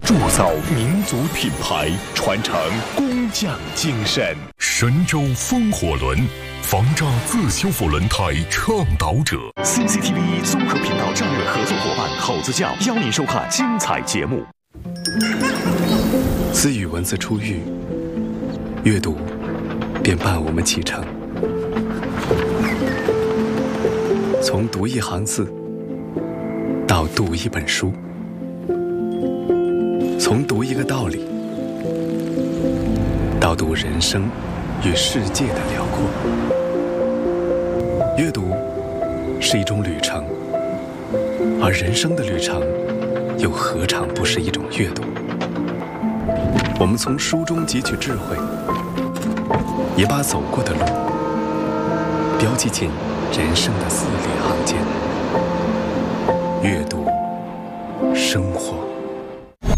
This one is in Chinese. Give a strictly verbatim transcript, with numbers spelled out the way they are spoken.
铸造民族品牌，传承工匠精神。 神州风火轮，防扎自修复轮胎倡导者。 C C T V 综合频道战略合作伙伴吼子教邀您收看精彩节目。 自与文字初遇，阅读便伴我们启程。从读一行字到读一本书，从读一个道理到读人生与世界的辽阔。阅读是一种旅程，而人生的旅程又何尝不是一种阅读？我们从书中汲取智慧，也把走过的路标记进人生的字里行间。阅读，生活。